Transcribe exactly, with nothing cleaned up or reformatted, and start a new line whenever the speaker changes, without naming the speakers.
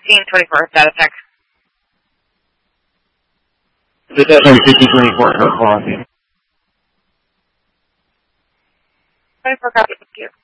fifteen twenty-four, status check.
fifteen twenty-four, no quality.
twenty-four, copy, thank you.